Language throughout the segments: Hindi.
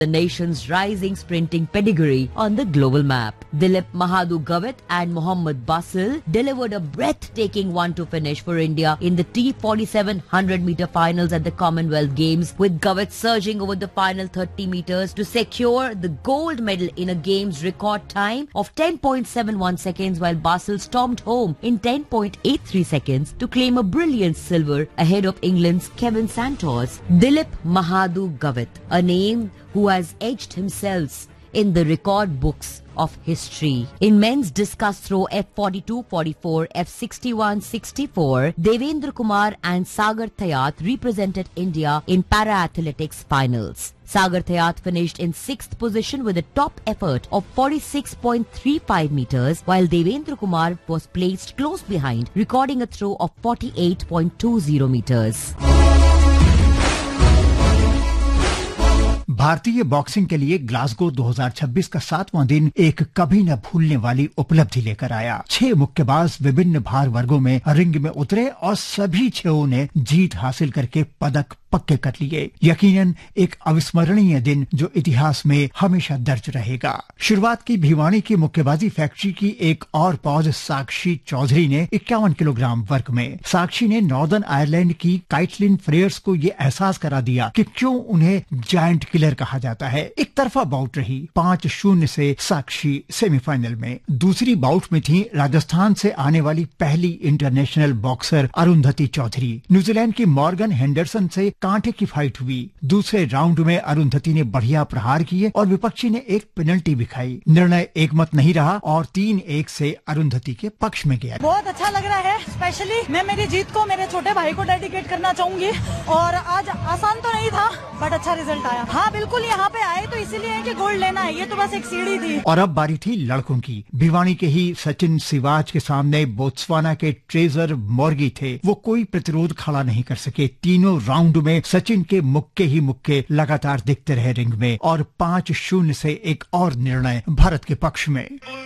the nation's rising sprinting pedigree on the global map. Dilip Mahadu-Gavit and Mohammad Basil delivered a breathtaking 1-2 finish for India in the T47 100-meter finals at the Commonwealth Games, with Gavit surging over the final 30 meters to secure the gold medal in a game's record time of 10.71 seconds, while Basil stormed home in 10.83 seconds to claim a brilliant silver ahead of England's Kevin Santos. Dilip Mahadu-Gavit, a name who has edged himself in the record books of history. In men's discus throw F42-44, F61-64, Devendra Kumar and Sagar Thayat represented India in para-athletics finals. Sagar Thayat finished in 6th position with a top effort of 46.35 meters, while Devendra Kumar was placed close behind, recording a throw of 48.20 meters. भारतीय बॉक्सिंग के लिए ग्लासगो 2026 का 7वां दिन एक कभी न भूलने वाली उपलब्धि लेकर आया। 6 मुक्केबाज विभिन्न भार वर्गों में रिंग में उतरे और सभी 6 ने जीत हासिल करके पदक पक्के कर लिए। यकीनन एक अविस्मरणीय दिन जो इतिहास में हमेशा दर्ज रहेगा। शुरुआत की भिवानी की मुक्केबाजी फैक्ट्री की एक और पौज साक्षी चौधरी ने 51 किलोग्राम वर्ग में। साक्षी ने नॉर्दर्न आयरलैंड की काइटलिन फ्रेयर्स को ये एहसास करा दिया कि क्यों उन्हें जायंट किलर कहा जाता है। एक तरफा बाउट रही, 5-0 से साक्षी सेमीफाइनल में। दूसरी बाउट में थी राजस्थान से आने वाली पहली international boxer Arundhati Chaudhary. New Zealand की मॉर्गन हेंडरसन से कांटे की फाइट हुई। दूसरे राउंड में अरुंधति ने बढ़िया प्रहार किए और विपक्षी ने एक पेनल्टी भी खाई। निर्णय एकमत नहीं रहा और 3-1 से अरुंधति के पक्ष में गया। बहुत अच्छा लग रहा है। स्पेशली मैं मेरी जीत को मेरे छोटे भाई को डेडिकेट करना चाहूंगी। और आज आसान तो नहीं था, बट अच्छा रिजल्ट आया। हाँ बिल्कुल, यहाँ पे आए तो इसीलिए कि गोल्ड लेना है, ये तो बस एक सीढ़ी थी। और अब बारी थी लड़कों की। भिवानी के ही सचिन सिवाच के सामने बोत्सवाना के ट्रेजर मॉर्गी थे। वो कोई प्रतिरोध खड़ा नहीं कर सके। तीनों राउंड में सचिन के मुक्के ही मुक्के लगातार दिखते रहे रिंग में और 5-0 से एक और निर्णय भारत के पक्ष में।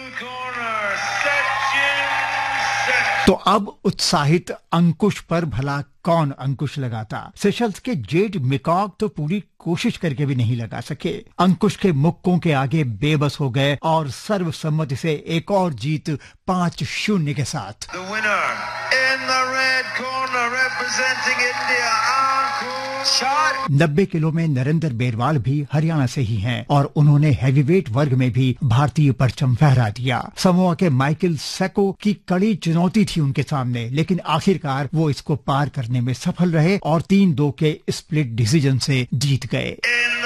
तो अब उत्साहित अंकुश पर भला कौन अंकुश लगाता। सेशल्स के जेड मिकॉक तो पूरी कोशिश करके भी नहीं लगा सके। अंकुश के मुक्कों के आगे बेबस हो गए और सर्वसम्मति से एक और जीत 5-0 के साथ। 90 किलो में नरेंद्र बेरवाल भी हरियाणा से ही हैं और उन्होंने हैवीवेट वर्ग में भी भारतीय परचम फहरा दिया। समोआ के माइकल सेको की कड़ी चुनौती थी उनके सामने, लेकिन आखिरकार वो इसको पार करने में सफल रहे और 3-2 के स्प्लिट डिसीजन से जीत गए।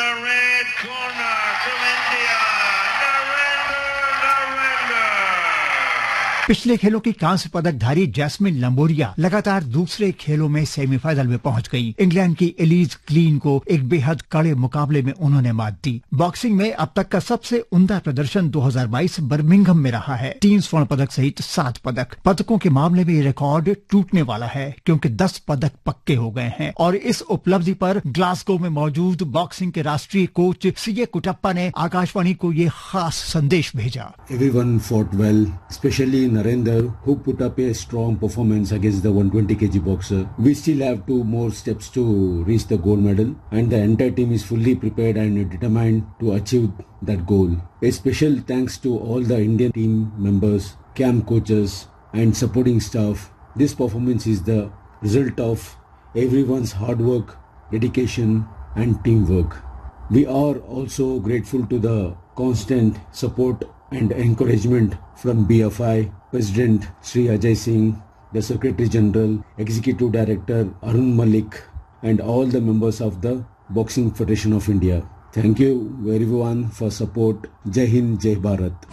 पिछले खेलों की कांस्य पदकधारी जैस्मिन लंबोरिया लगातार दूसरे खेलों में सेमीफाइनल में पहुंच गई। इंग्लैंड की एलिज क्लीन को एक बेहद कड़े मुकाबले में उन्होंने मात दी। बॉक्सिंग में अब तक का सबसे उम्दा प्रदर्शन 2022 बर्मिंघम में रहा है। 3 स्वर्ण पदक सहित 7 पदक। पदकों के मामले में ये रिकॉर्ड टूटने वाला है क्योंकि 10 पदक पक्के हो गए हैं। और इस उपलब्धि पर ग्लासगो में मौजूद बॉक्सिंग के राष्ट्रीय कोच सीए कुटप्पा ने आकाशवाणी को ये खास संदेश भेजा। Everyone fought well, especially Narendra, who put up a strong performance against the 120 kg boxer. We still have 2 more steps to reach the gold medal, and the entire team is fully prepared and determined to achieve that goal. A special thanks to all the Indian team members, camp coaches and supporting staff. This performance is the result of everyone's hard work, dedication and teamwork. We are also grateful to the constant support and encouragement from BFI President Sri Ajay Singh, the Secretary General, Executive Director Arun Malik and all the members of the Boxing Federation of India. Thank you everyone for support. Jai Hind, Jai Bharat.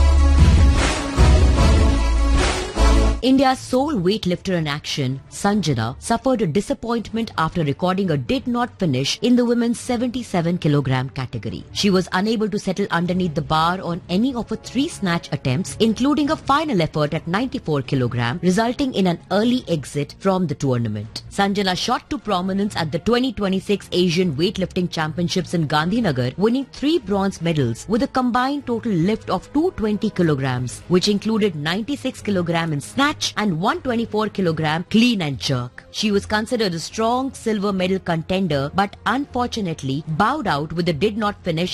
India's sole weightlifter in action, Sanjana, suffered a disappointment after recording a did not finish in the women's 77 kilogram category. She was unable to settle underneath the bar on any of her 3 snatch attempts, including a final effort at 94 kilogram, resulting in an early exit from the tournament. Sanjana shot to prominence at the 2026 Asian Weightlifting Championships in Gandhinagar, winning 3 bronze medals with a combined total lift of 220 kilograms, which included 96 kilogram in snatch snatch and 124 kilogram clean and jerk. She was considered a strong silver medal contender but unfortunately bowed out with the did not finish